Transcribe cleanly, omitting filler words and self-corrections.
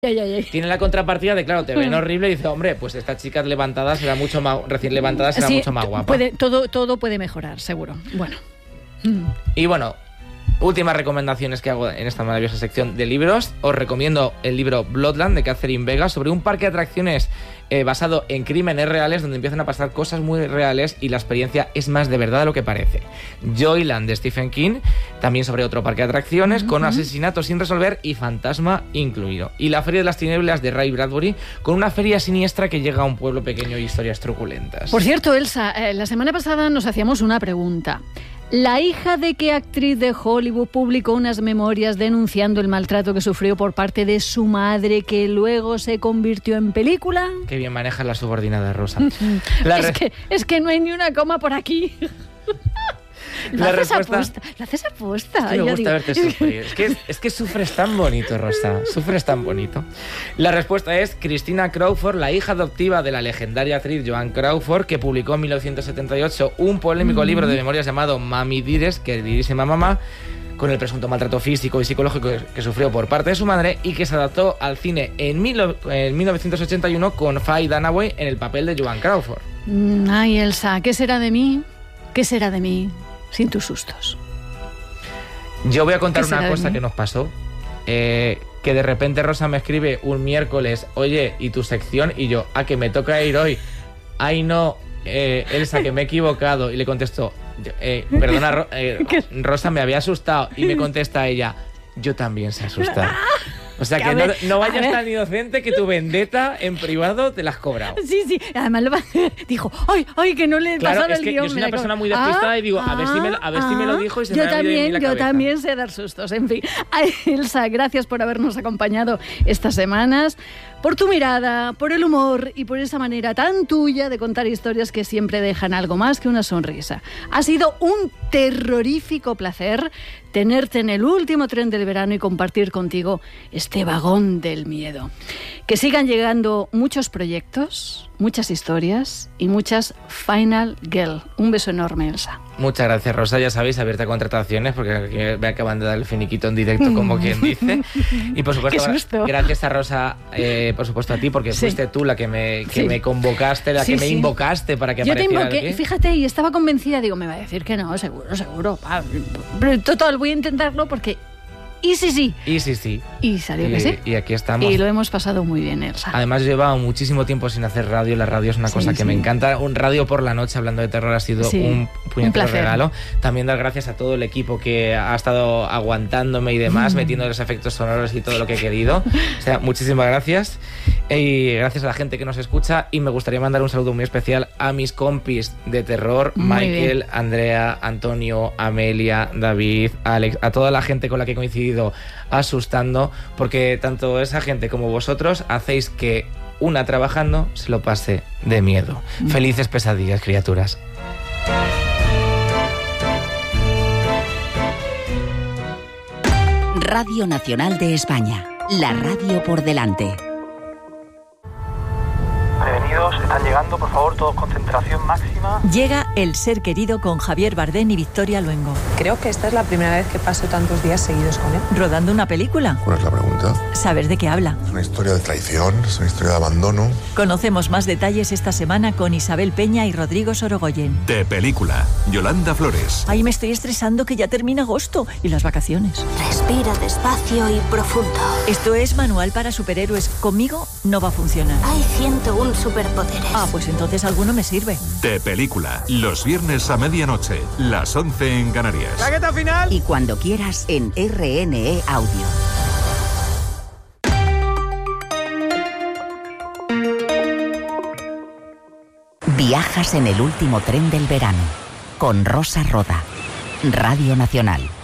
Tiene la contrapartida de, claro, te ven horrible y dice, hombre, pues esta chica levantada será mucho más, recién levantada será mucho más guapa. Todo puede mejorar, seguro. Bueno. Y bueno, últimas recomendaciones que hago en esta maravillosa sección de libros. Os recomiendo el libro Bloodland de Catherine Vega, sobre un parque de atracciones basado en crímenes reales, donde empiezan a pasar cosas muy reales y la experiencia es más de verdad de lo que parece. Joyland de Stephen King, también sobre otro parque de atracciones, con asesinatos sin resolver y fantasma incluido. Y La Feria de las Tinieblas de Ray Bradbury, con una feria siniestra que llega a un pueblo pequeño y historias truculentas. Por cierto, Elsa, la semana pasada nos hacíamos una pregunta. ¿La hija de qué actriz de Hollywood publicó unas memorias denunciando el maltrato que sufrió por parte de su madre, que luego se convirtió en película? Qué bien maneja la subordinada, Rosa. Es que no hay ni una coma por aquí. Lo haces aposta. Es que me gusta verte sufrir. Es que sufres tan bonito, Rosa. Sufres tan bonito. La respuesta es Christina Crawford, la hija adoptiva de la legendaria actriz Joan Crawford, que publicó en 1978 un polémico libro de memorias llamado Mami Dearest, queridísima mamá, con el presunto maltrato físico y psicológico que sufrió por parte de su madre y que se adaptó al cine en 1981 con Faye Dunaway en el papel de Joan Crawford. Ay, Elsa, ¿qué será de mí? ¿Qué será de mí sin tus sustos? Yo voy a contar una cosa que nos pasó. Que de repente Rosa me escribe un miércoles, oye, ¿y tu sección? Y yo, que me toca ir hoy. Ay, no, Elsa, que me he equivocado. Y le contesto, perdona, Rosa, me había asustado. Y me contesta ella, yo también se asusta. O sea, que no vayas tan inocente que tu vendetta en privado te la has cobrado. Sí. Además dijo, ay, que no le he pasado el guión. Yo soy una persona muy despistada y digo, a ver si me lo dijo y se me ha ido de la cabeza. Yo también sé dar sustos, en fin. Ay, Elsa, gracias por habernos acompañado estas semanas, por tu mirada, por el humor y por esa manera tan tuya de contar historias que siempre dejan algo más que una sonrisa. Ha sido un terrorífico placer tenerte en el último tren del verano y compartir contigo este vagón del miedo. Que sigan llegando muchos proyectos, muchas historias y muchas Final Girl. Un beso enorme, Elsa. Muchas gracias, Rosa. Ya sabéis, abierta a contrataciones, porque me acaban de dar el finiquito en directo, como quien dice. Y por supuesto, gracias a Rosa, por supuesto a ti, porque fuiste tú la que me convocaste, la que me invocaste para que apareciera aquí. Fíjate, y estaba convencida, digo, me va a decir que no, seguro. Pero total, voy a intentarlo porque... Y sí. Y salió que sí. Y aquí estamos. Y lo hemos pasado muy bien, Elsa. Además, llevaba muchísimo tiempo sin hacer radio. La radio es una cosa que me encanta. Un radio por la noche hablando de terror ha sido un puñetero regalo. También dar gracias a todo el equipo que ha estado aguantándome y demás, metiendo los efectos sonoros y todo lo que he querido. O sea, muchísimas gracias. Y gracias a la gente que nos escucha. Y me gustaría mandar un saludo muy especial a mis compis de terror, Michael, Andrea, Antonio, Amelia, David, Alex, a toda la gente con la que he coincidido asustando, porque tanto esa gente como vosotros hacéis que una trabajando se lo pase de miedo. Felices pesadillas, criaturas. Radio Nacional de España, la radio por delante. Prevenidos, están llegando, por favor, todos concentración máxima. Llega El ser querido con Javier Bardem y Victoria Luengo. Creo que esta es la primera vez que paso tantos días seguidos con él. ¿Rodando una película? ¿Cuál es la pregunta? ¿Saber de qué habla? Es una historia de traición, es una historia de abandono. Conocemos más detalles esta semana con Isabel Peña y Rodrigo Sorogoyen. De película, Yolanda Flores. Ay, me estoy estresando que ya termina agosto y las vacaciones. Respira despacio y profundo. Esto es Manual para Superhéroes. Conmigo no va a funcionar. Hay 101 superpoderes. Pues entonces alguno me sirve. De película, los viernes a medianoche, las 11 en Canarias. ¡Chaqueta final! Y cuando quieras en RNE Audio. Viajas en el último tren del verano con Rosa Roda, Radio Nacional.